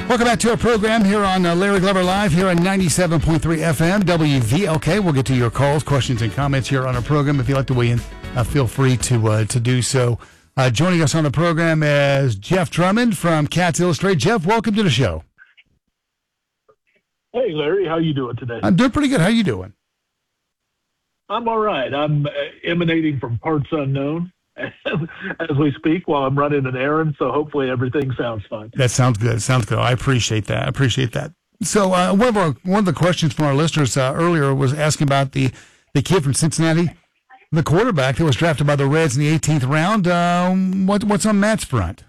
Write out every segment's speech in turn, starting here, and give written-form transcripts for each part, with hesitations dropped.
Welcome back to our program here on Larry Glover Live here on 97.3 FM WVLK. We'll get to your calls, questions, and comments here on our program. If you'd like to weigh in, feel free to do so. Joining us on the program is Jeff Drummond from Cats Illustrated. Jeff, welcome to the show. Hey, Larry. How you doing today? I'm doing pretty good. How you doing? I'm all right. I'm emanating from parts unknown as we speak while I'm running an errand, so hopefully everything sounds fine. That sounds good. Sounds good. I appreciate that. So one of the questions from our listeners earlier was asking about the kid from Cincinnati, the quarterback that was drafted by the Reds in the 18th round. What's on Matt's front?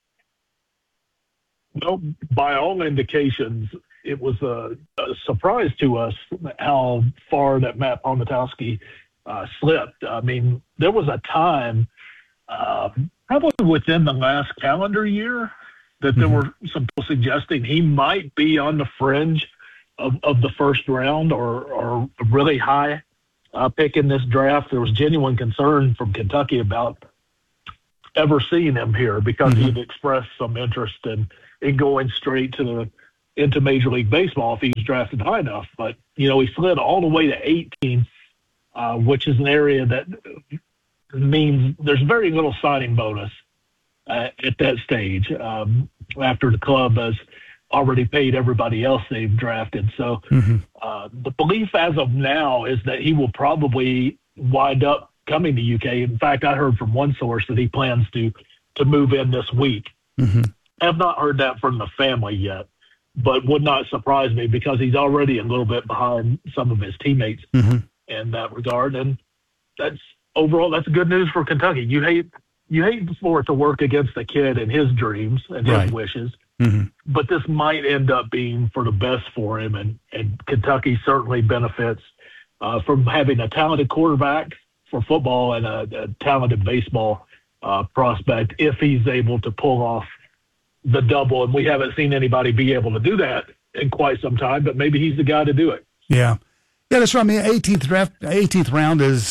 Well, by all indications, it was a surprise to us how far that Matt Pomatowski slipped. I mean, there was a time, probably within the last calendar year, that there were some people suggesting he might be on the fringe of the first round or a really high pick in this draft. There was genuine concern from Kentucky about ever seeing him here because he'd expressed some interest in going straight into Major League Baseball if he was drafted high enough. But, he slid all the way to 18, which is an area that means there's very little signing bonus at that stage after the club has already paid everybody else they've drafted. So the belief as of now is that he will probably wind up coming to UK. In fact, I heard from one source that he plans to move in this week. I have not heard that from the family yet, but would not surprise me because he's already a little bit behind some of his teammates in that regard. And that's good news for Kentucky. You hate for it to work against the kid and his dreams and his wishes, but this might end up being for the best for him. And Kentucky certainly benefits from having a talented quarterback for football and a talented baseball prospect if he's able to pull off the double. And we haven't seen anybody be able to do that in quite some time, but maybe he's the guy to do it. Yeah, that's right. I mean, 18th round is,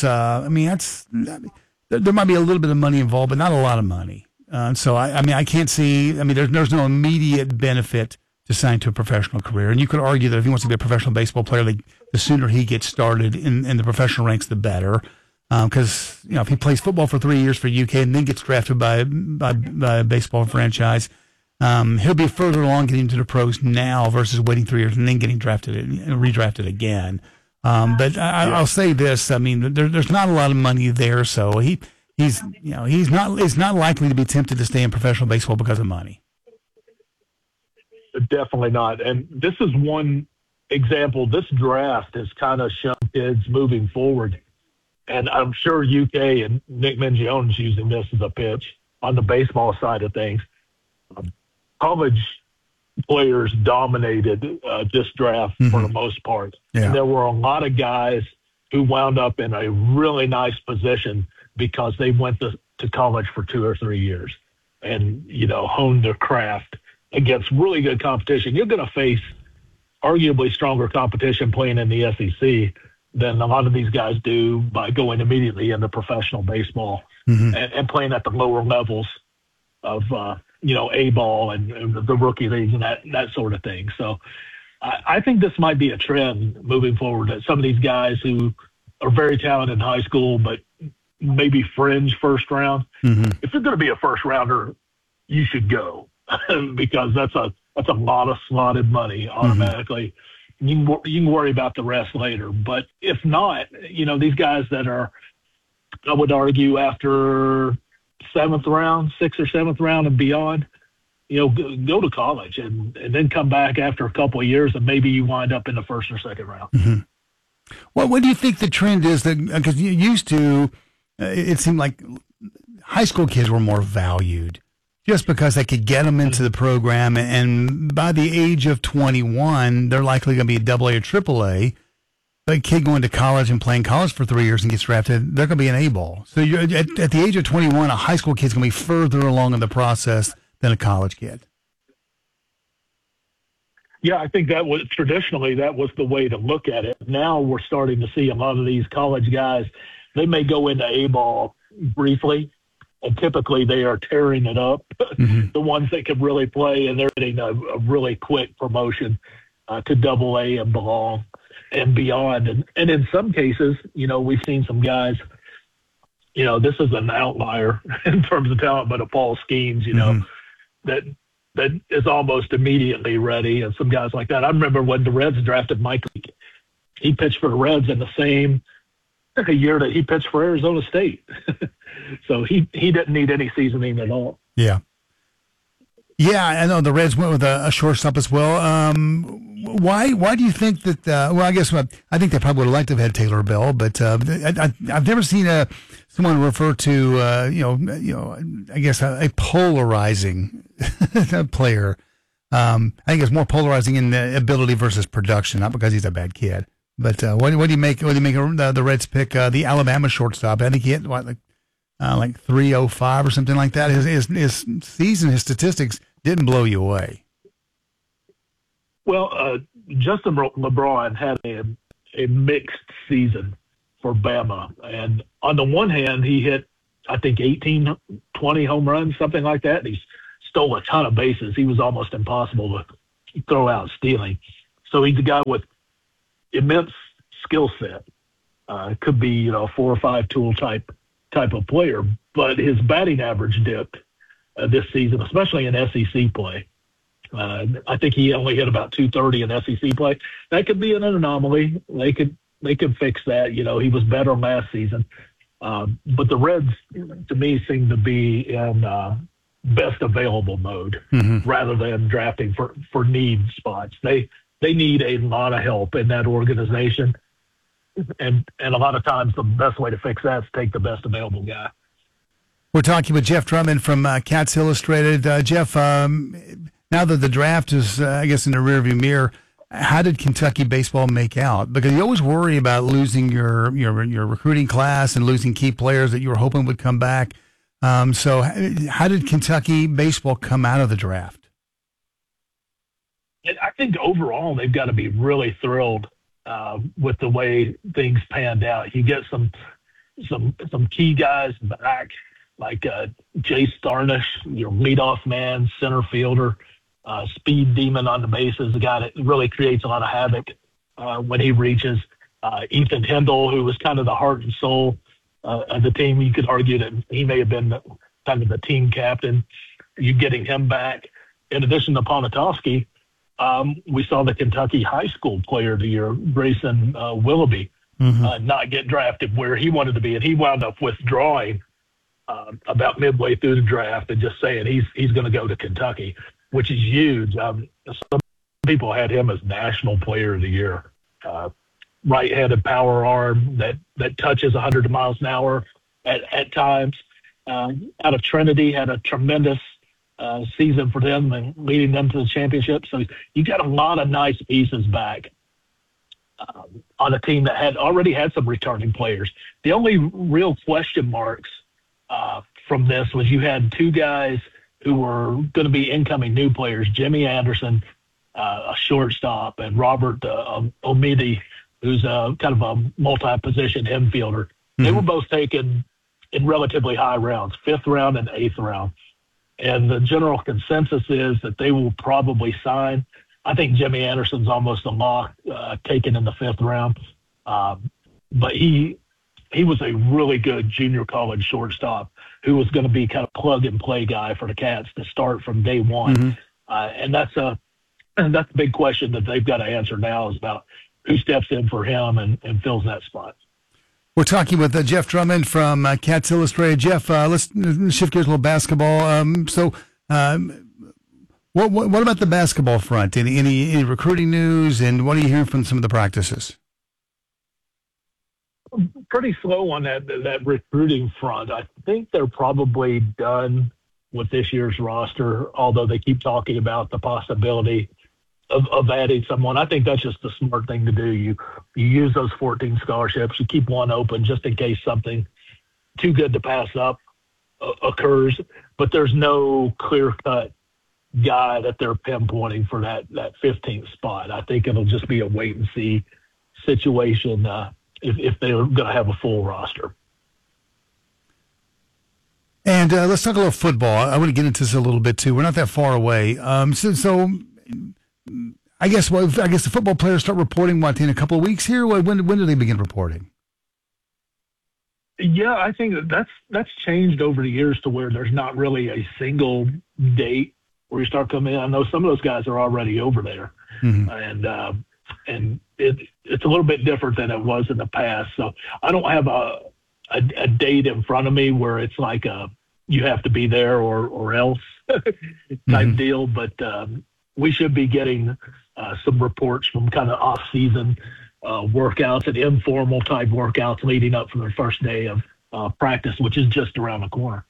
there might be a little bit of money involved, but not a lot of money. So, I can't see, there's no immediate benefit to sign to a professional career. And you could argue that if he wants to be a professional baseball player, the sooner he gets started in the professional ranks, the better. Because, if he plays football for 3 years for UK and then gets drafted by a baseball franchise, he'll be further along getting to the pros now versus waiting 3 years and then getting drafted and redrafted again. But I'll say this: there's not a lot of money there, so he's not likely to be tempted to stay in professional baseball because of money. Definitely not. And this is one example. This draft has kind of shown kids moving forward, and I'm sure UK and Nick Mingione's using this as a pitch on the baseball side of things. College players dominated this draft for the most part. Yeah. And there were a lot of guys who wound up in a really nice position because they went to college for 2 or 3 years and, honed their craft against really good competition. You're going to face arguably stronger competition playing in the SEC than a lot of these guys do by going immediately into professional baseball and playing at the lower levels of, A-ball and the rookie leagues and that sort of thing. So I think this might be a trend moving forward that some of these guys who are very talented in high school but maybe fringe first round, if you're going to be a first rounder, you should go because that's a lot of slotted money automatically. You can worry about the rest later. But if not, these guys that are, I would argue, after 7th round, 6th or 7th round and beyond, go to college and then come back after a couple of years and maybe you wind up in the 1st or 2nd round. Well, what do you think the trend is? Because you used to, it seemed like high school kids were more valued just because they could get them into the program. And by the age of 21, they're likely going to be AA or AAA. A kid going to college and playing college for 3 years and gets drafted, they're going to be an A-ball. So you're, at the age of 21, a high school kid's going to be further along in the process than a college kid. Yeah, I think that was traditionally that was the way to look at it. Now we're starting to see a lot of these college guys, they may go into A-ball briefly and typically they are tearing it up. Mm-hmm. The ones that can really play, and they're getting a really quick promotion to Double-A and belong and beyond. And in some cases, we've seen some guys. This is an outlier in terms of talent, but Paul Skeens, that is almost immediately ready, and some guys like that. I remember when the Reds drafted Mike Leake. He pitched for the Reds in the same year that he pitched for Arizona State. So he didn't need any seasoning at all. Yeah. Yeah, I know the Reds went with a shortstop as well. Why do you think that? I guess I think they probably would have liked to have had Taylor Bell, but I've never seen someone refer to I guess a polarizing player. I think it's more polarizing in the ability versus production, not because he's a bad kid. But what do you make? What do you make of the Reds pick the Alabama shortstop? I think he hit like 305 or something like that. His season, his statistics didn't blow you away. Well, Justin LeBron had a mixed season for Bama. And on the one hand, he hit, I think, 18, 20 home runs, something like that. And he stole a ton of bases. He was almost impossible to throw out stealing. So he's a guy with immense skill set. Could be, 4 or 5 tool type of player. But his batting average dipped this season, especially in SEC play. I think he only hit about 230 in SEC play. That could be an anomaly. They could fix that. He was better last season. But the Reds, to me, seem to be in best available mode rather than drafting for need spots. They need a lot of help in that organization. And a lot of times the best way to fix that is take the best available guy. We're talking with Jeff Drummond from Cats Illustrated. Jeff, now that the draft is, I guess, in the rearview mirror, how did Kentucky baseball make out? Because you always worry about losing your recruiting class and losing key players that you were hoping would come back. So how did Kentucky baseball come out of the draft? I think overall they've got to be really thrilled with the way things panned out. You get some key guys back, like Jay Starnish, your leadoff man, center fielder, speed demon on the bases, the guy that really creates a lot of havoc when he reaches. Ethan Hendel, who was kind of the heart and soul of the team. You could argue that he may have been kind of the team captain. You getting him back. In addition to Ponatowski, we saw the Kentucky High School Player of the Year, Grayson Willoughby, not get drafted where he wanted to be, and he wound up withdrawing about midway through the draft and just saying he's going to go to Kentucky, which is huge. Some people had him as National Player of the Year. Right-handed power arm that touches 100 miles an hour at times. Out of Trinity, had a tremendous season for them and leading them to the championship. So you got a lot of nice pieces back on a team that had already had some returning players. The only real question marks from this was you had 2 guys who were going to be incoming new players, Jimmy Anderson, a shortstop, and Robert Omidi, who's kind of a multi-position infielder. They were both taken in relatively high rounds, 5th round and 8th round. And the general consensus is that they will probably sign. I think Jimmy Anderson's almost a lock, taken in the 5th round. But he was a really good junior college shortstop who was going to be kind of plug-and-play guy for the Cats to start from day one. And that's a big question that they've got to answer now, is about who steps in for him and fills that spot. We're talking with Jeff Drummond from Cats Illustrated. Jeff, let's shift gears a little basketball. What about the basketball front? Any recruiting news, and what are you hearing from some of the practices? Pretty slow on that recruiting front. I think they're probably done with this year's roster, although they keep talking about the possibility of adding someone. I think that's just the smart thing to do. You use those 14 scholarships. You keep one open just in case something too good to pass up occurs. But there's no clear-cut guy that they're pinpointing for that 15th spot. I think it'll just be a wait-and-see situation if they're going to have a full roster. And let's talk a little football. I want to get into this a little bit too. We're not that far away. So I guess the football players start reporting in a couple of weeks here. When do they begin reporting? Yeah, I think that's changed over the years to where there's not really a single date where you start coming in. I know some of those guys are already over there, and it's a little bit different than it was in the past. So I don't have a date in front of me where it's like you have to be there or else type deal. But we should be getting some reports from kind of off-season workouts and informal type workouts leading up from the first day of practice, which is just around the corner.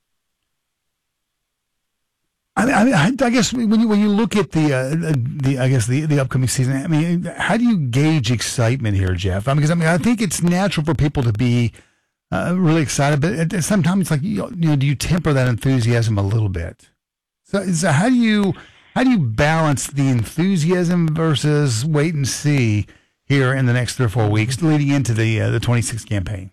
I guess when you look at the upcoming season, I mean, how do you gauge excitement here, Jeff? Because I think it's natural for people to be really excited, but sometimes it's like do you temper that enthusiasm a little bit? So how do you balance the enthusiasm versus wait and see here in the next 3 or 4 weeks leading into the 26th campaign?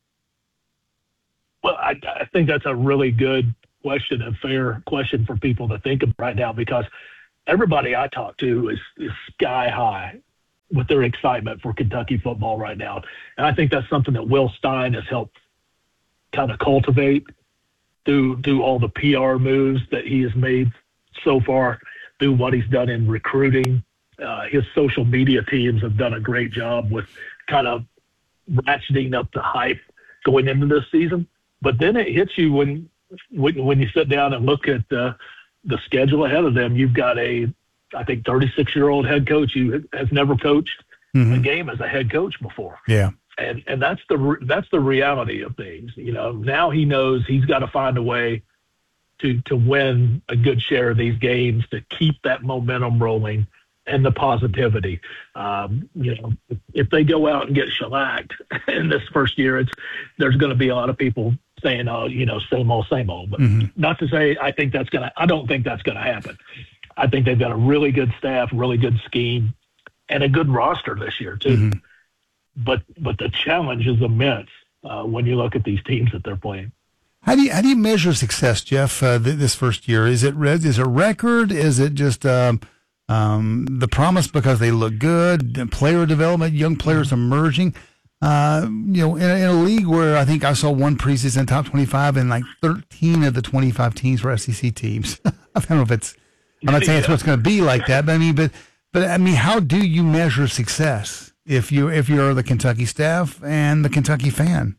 Well, I think that's a really good question, a fair question for people to think of right now, because everybody I talk to is sky high with their excitement for Kentucky football right now. And I think that's something that Will Stein has helped kind of cultivate through all the PR moves that he has made so far, through what he's done in recruiting. His social media teams have done a great job with kind of ratcheting up the hype going into this season. But then it hits you when you sit down and look at the schedule ahead of them. You've got I think 36-year-old head coach who has never coached a game as a head coach before. Yeah. And that's the reality of things. Now he knows he's got to find a way to win a good share of these games, to keep that momentum rolling and the positivity. If they go out and get shellacked in this first year, there's going to be a lot of people saying, same old. But not to say I don't think that's going to happen. I think they've got a really good staff, really good scheme, and a good roster this year too. But the challenge is immense when you look at these teams that they're playing. How do you measure success, Jeff? This first year, is it record? Is it just the promise because they look good? Player development, young players emerging. In a league where I think I saw one preseason top 25 and like 13 of the 25 teams were SEC teams. I don't know if it's. I'm not saying it's what's going to be like that, but I mean, how do you measure success if you're the Kentucky staff and the Kentucky fan?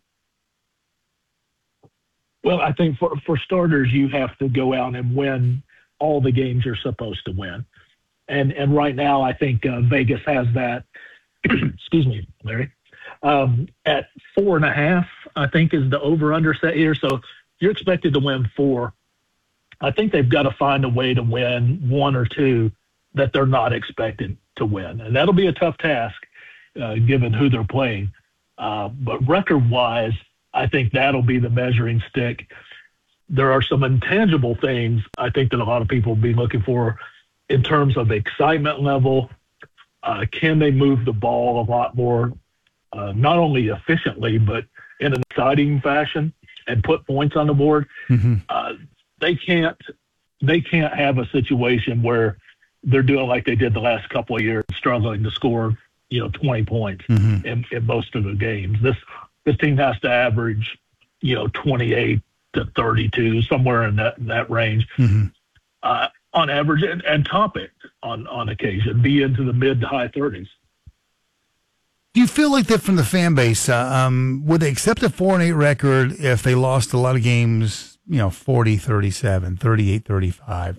Well, I think for starters, you have to go out and win all the games you're supposed to win. And right now, I think Vegas has that. Excuse me, Larry. At 4.5, I think is the over-under set here. So you're expected to win 4. I think they've got to find a way to win 1 or 2 that they're not expected to win. And that'll be a tough task given who they're playing. But record-wise, I think that'll be the measuring stick. There are some intangible things I think that a lot of people will be looking for in terms of excitement level. Can they move the ball a lot more, not only efficiently, but in an exciting fashion and put points on the board? They can't have a situation where they're doing like they did the last couple of years, struggling to score, 20 points in most of the games. This team has to average, 28 to 32, somewhere in that range, on average, and top it on occasion, be into the mid to high 30s. Do you feel like that from the fan base? Would they accept a 4-8 record if they lost a lot of games, 40-37, 38-35,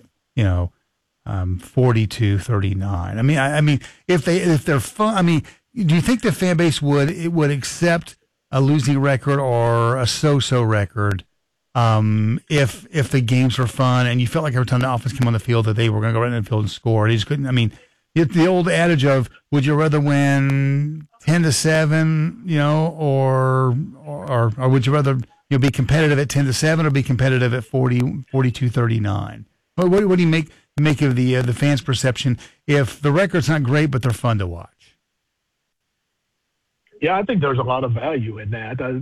42-39? I mean, if they're fun, I mean, do you think the fan base would accept a losing record or a so-so record if the games were fun and you felt like every time the offense came on the field that they were going to go right in the field and score? They just couldn't. I mean, the old adage of would you rather win 10-7, or would you rather be competitive at 10-7 or be competitive at 42-39? What do you make of the fans' perception if the record's not great but they're fun to watch? Yeah, I think there's a lot of value in that.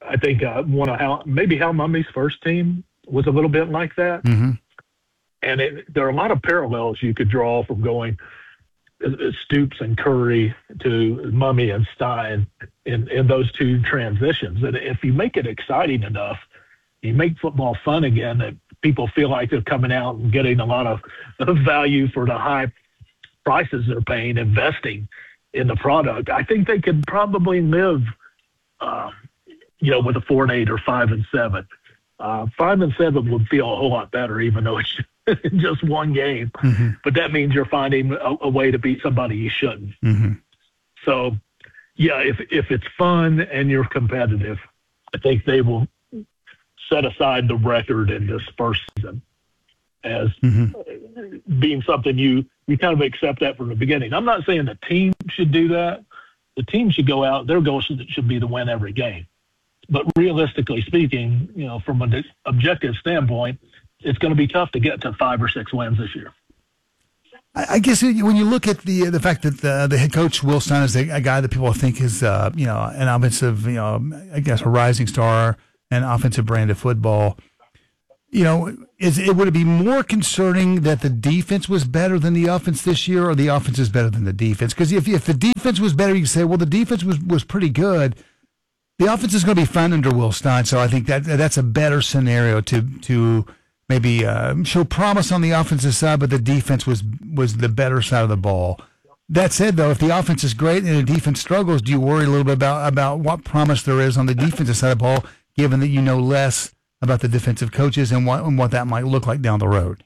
I think maybe Hal Mumby's first team was a little bit like that. Mm-hmm. And there are a lot of parallels you could draw from going Stoops and Curry to Mummy and Stein in those two transitions. And if you make it exciting enough, you make football fun again, that people feel like they're coming out and getting a lot of value for the high prices they're paying, investing in the product. I think they could probably live, with a 4-8 or 5-7. 5-7 would feel a whole lot better, even though it's just one game. Mm-hmm. But that means you're finding a way to beat somebody you shouldn't. Mm-hmm. So, yeah, if it's fun and you're competitive, I think they will set aside the record in this first season as being something you kind of accept that from the beginning. I'm not saying the team should do that. The team should go out. Their goal should be to win every game. But realistically speaking, from an objective standpoint, it's going to be tough to get to 5 or 6 wins this year. I guess when you look at the fact that the head coach Will Stein is a guy that people think is an offensive, I guess a rising star, an offensive brand of football, would it be more concerning that the defense was better than the offense this year, or the offense is better than the defense? Because if the defense was better, you could say, well, the defense was pretty good. The offense is going to be fun under Will Stein, so I think that's a better scenario to maybe show promise on the offensive side, but the defense was the better side of the ball. That said, though, if the offense is great and the defense struggles, do you worry a little bit about what promise there is on the defensive side of the ball, given that you know less about the defensive coaches and what that might look like down the road?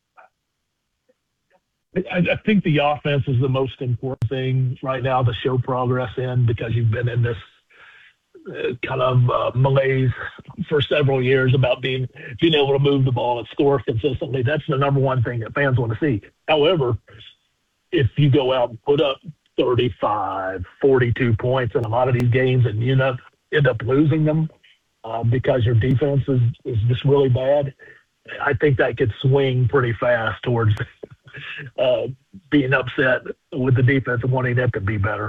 I think the offense is the most important thing right now to show progress in, because you've been in this kind of malaise for several years about being able to move the ball and score consistently. That's the number one thing that fans want to see. However, if you go out and put up 35, 42 points in a lot of these games and you end up losing them because your defense is just really bad, I think that could swing pretty fast towards being upset with the defense and wanting it to be better.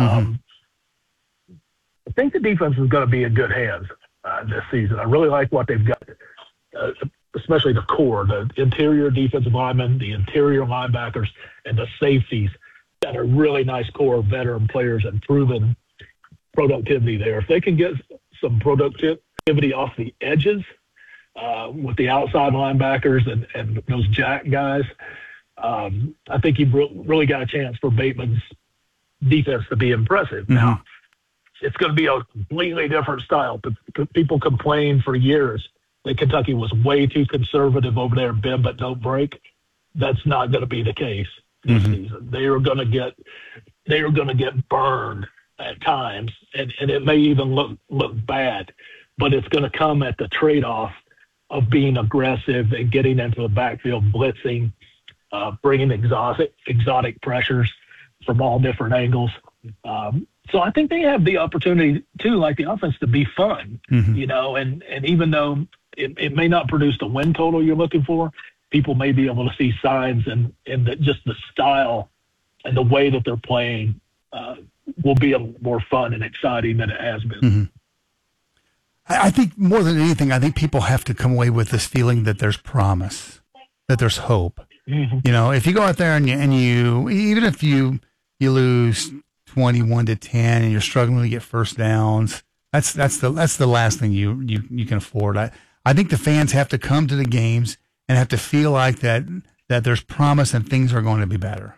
I think the defense is going to be in good hands this season. I really like what they've got, especially the core, the interior defensive linemen, the interior linebackers, and the safeties. Got a really nice core of veteran players and proven productivity there. If they can get some productivity off the edges with the outside linebackers and those jack guys, I think you've really got a chance for Bateman's defense to be impressive. Mm-hmm. Now, it's going to be a completely different style. People complained for years that Kentucky was way too conservative over there, bend but don't break. That's not going to be the case this season. They are going to get burned at times, and it may even look bad, but it's going to come at the trade-off of being aggressive and getting into the backfield, blitzing, bringing exotic pressures from all different angles. So I think they have the opportunity too, like the offense, to be fun, and even though it may not produce the win total you're looking for, people may be able to see signs and just the style and the way that they're playing will be more fun and exciting than it has been. Mm-hmm. I think more than anything, I think people have to come away with this feeling that there's promise, that there's hope. Mm-hmm. If you go out there and you even if you lose 21-10 and you're struggling to get first downs, that's the last thing you can afford. I think the fans have to come to the games and have to feel like that there's promise and things are going to be better.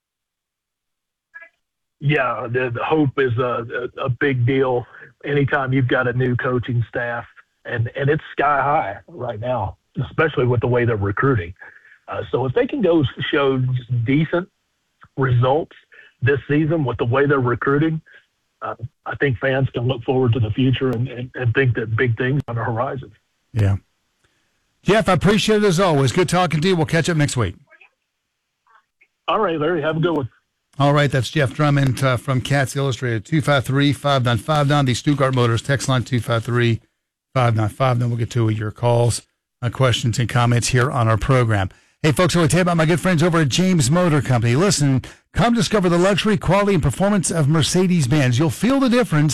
Yeah, the hope is a big deal anytime you've got a new coaching staff, and it's sky high right now, especially with the way they're recruiting. So if they can go show just decent results this season with the way they're recruiting, I think fans can look forward to the future and think that big things on the horizon. Yeah. Jeff, I appreciate it as always. Good talking to you. We'll catch up next week. All right, Larry. Have a good one. All right, that's Jeff Drummond from Cats Illustrated, 253-5959, the Stuttgart Motors text line, 253-5959. Then we'll get to your calls, questions, and comments here on our program. Hey, folks, I want to tell you about my good friends over at James Motor Company. Listen, come discover the luxury, quality, and performance of Mercedes-Benz. You'll feel the difference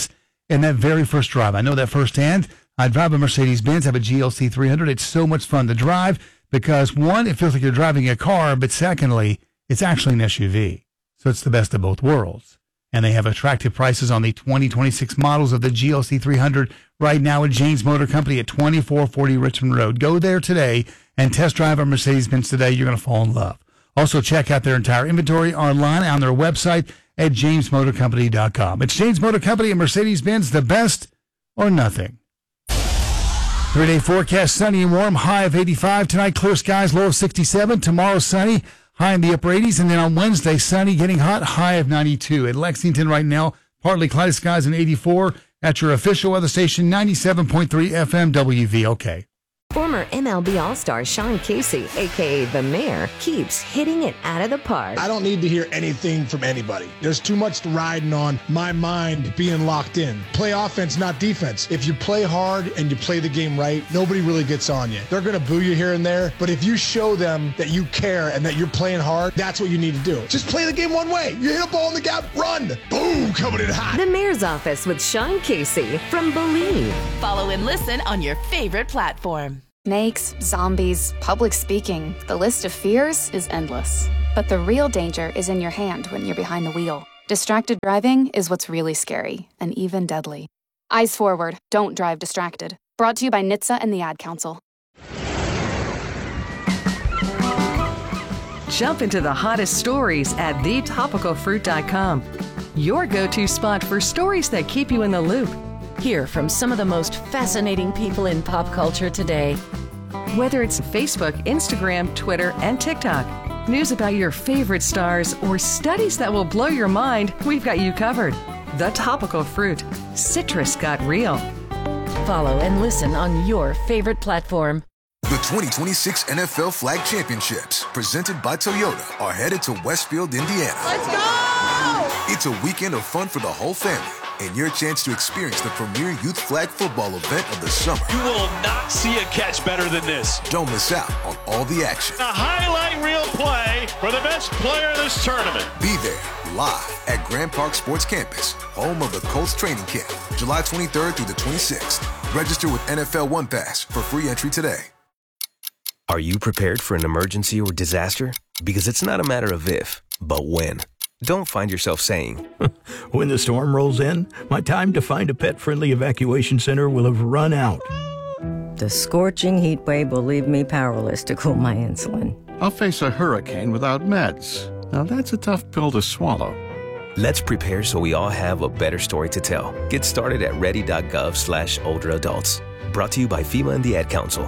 in that very first drive. I know that firsthand. I drive a Mercedes-Benz, I have a GLC 300. It's so much fun to drive because, one, it feels like you're driving a car, but secondly, it's actually an SUV. So it's the best of both worlds. And they have attractive prices on the 2026 models of the GLC 300 right now at James Motor Company at 2440 Richmond Road. Go there today and test drive a Mercedes-Benz today. You're going to fall in love. Also, check out their entire inventory online on their website at jamesmotorcompany.com. It's James Motor Company and Mercedes-Benz, the best or nothing. 3-day forecast, sunny and warm, high of 85. Tonight, clear skies, low of 67. Tomorrow, sunny, high in the upper 80s. And then on Wednesday, sunny, getting hot, high of 92. At Lexington right now, partly cloudy skies in 84. At your official weather station, 97.3 FM WVOK. Former MLB All-Star Sean Casey, a.k.a. The Mayor, keeps hitting it out of the park. I don't need to hear anything from anybody. There's too much riding on my mind being locked in. Play offense, not defense. If you play hard and you play the game right, nobody really gets on you. They're going to boo you here and there, but if you show them that you care and that you're playing hard, that's what you need to do. Just play the game one way. You hit a ball in the gap, run. Boom, coming in hot. The Mayor's Office with Sean Casey from Believe. Follow and listen on your favorite platform. Snakes, zombies, public speaking. The list of fears is endless. But the real danger is in your hand when you're behind the wheel. Distracted driving is what's really scary and even deadly. Eyes forward, don't drive distracted. Brought to you by NHTSA and the Ad Council. Jump into the hottest stories at thetopicalfruit.com. Your go-to spot for stories that keep you in the loop. Hear from some of the most fascinating people in pop culture today. Whether it's Facebook, Instagram, Twitter, and TikTok, news about your favorite stars, or studies that will blow your mind, we've got you covered. The Topical Fruit. Citrus got real. Follow and listen on your favorite platform. The 2026 NFL Flag Championships, presented by Toyota, are headed to Westfield, Indiana. Let's go! It's a weekend of fun for the whole family and your chance to experience the premier youth flag football event of the summer. You will not see a catch better than this. Don't miss out on all the action. A highlight reel play for the best player in this tournament. Be there live at Grand Park Sports Campus, home of the Colts training camp, July 23rd through the 26th. Register with NFL One Pass for free entry today. Are you prepared for an emergency or disaster? Because it's not a matter of if, but when. Don't find yourself saying, when the storm rolls in, my time to find a pet-friendly evacuation center will have run out. The scorching heat wave will leave me powerless to cool my insulin. I'll face a hurricane without meds. Now that's a tough pill to swallow. Let's prepare so we all have a better story to tell. Get started at ready.gov/older adults. Brought to you by FEMA and the Ad Council.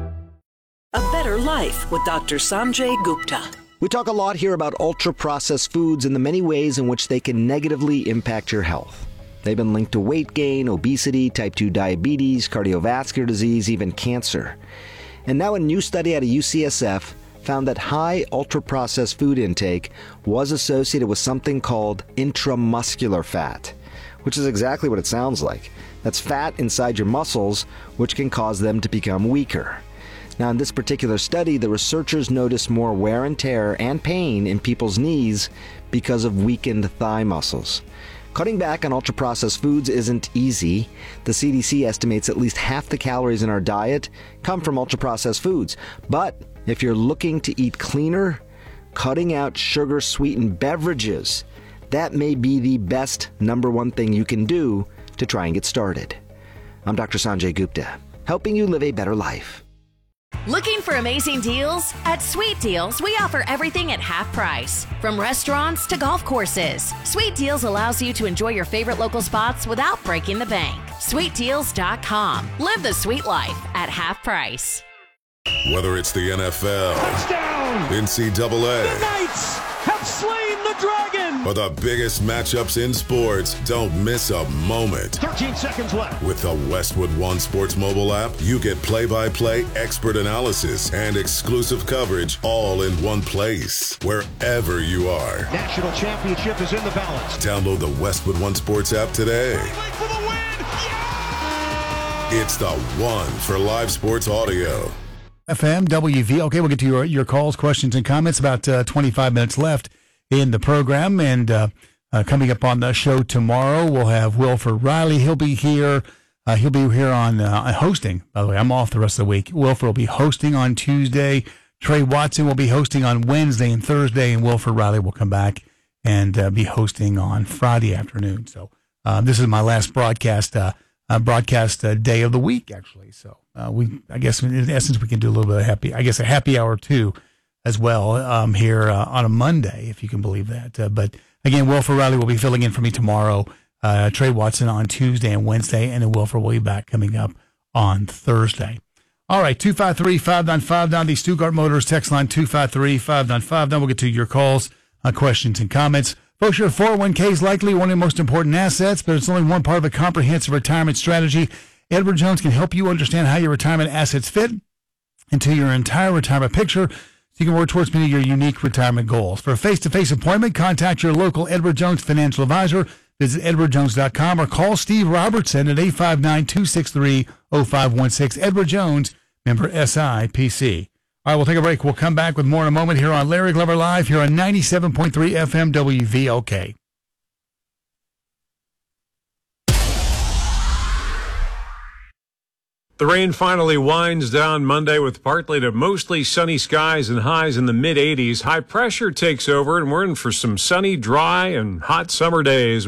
A Better Life with Dr. Sanjay Gupta. We talk a lot here about ultra-processed foods and the many ways in which they can negatively impact your health. They've been linked to weight gain, obesity, type 2 diabetes, cardiovascular disease, even cancer. And now a new study out of UCSF found that high ultra-processed food intake was associated with something called intramuscular fat, which is exactly what it sounds like. That's fat inside your muscles, which can cause them to become weaker. Now, in this particular study, the researchers noticed more wear and tear and pain in people's knees because of weakened thigh muscles. Cutting back on ultra-processed foods isn't easy. The CDC estimates at least half the calories in our diet come from ultra-processed foods. But if you're looking to eat cleaner, cutting out sugar-sweetened beverages, that may be the best number one thing you can do to try and get started. I'm Dr. Sanjay Gupta, helping you live a better life. Looking for amazing deals? At Sweet Deals, we offer everything at half price. From restaurants to golf courses, Sweet Deals allows you to enjoy your favorite local spots without breaking the bank. SweetDeals.com. Live the sweet life at half price. Whether it's the NFL, touchdown, NCAA, the Knights have slain the Dragon, or the biggest matchups in sports, don't miss a moment. 13 seconds left. With the Westwood One Sports mobile app, you get play-by-play expert analysis and exclusive coverage all in one place, wherever you are. National championship is in the balance. Download the Westwood One Sports app today. For the win! Yeah! It's the one for live sports audio. FM, WV. Okay, we'll get to your calls, questions, and comments. About 25 minutes left in the program. And Coming up on the show tomorrow, we'll have Wilford Riley. He'll be here. He'll be here on hosting. By the way, I'm off the rest of the week. Wilford will be hosting on Tuesday. Trey Watson will be hosting on Wednesday and Thursday, and Wilford Riley will come back and be hosting on Friday afternoon. So this is my last broadcast day of the week, actually. So I guess in essence we can do a little bit of a happy hour too, as well here on a Monday, if you can believe that. But again, Wilford Riley will be filling in for me tomorrow. Trey Watson on Tuesday and Wednesday, and then Wilford will be back coming up on Thursday. All right, 253-595, the Stuttgart Motors text line, 253-595. We'll get to your calls, questions, and comments. Folks, your 401k is likely one of the most important assets, but it's only one part of a comprehensive retirement strategy. Edward Jones can help you understand how your retirement assets fit into your entire retirement picture, so you can work towards meeting your unique retirement goals. For a face-to-face appointment, contact your local Edward Jones financial advisor. Visit edwardjones.com or call Steve Robertson at 859-263-0516. Edward Jones, member SIPC. All right, we'll take a break. We'll come back with more in a moment here on Larry Glover Live here on 97.3 FM WVLK. The rain finally winds down Monday with partly to mostly sunny skies and highs in the mid-80s. High pressure takes over, and we're in for some sunny, dry, and hot summer days.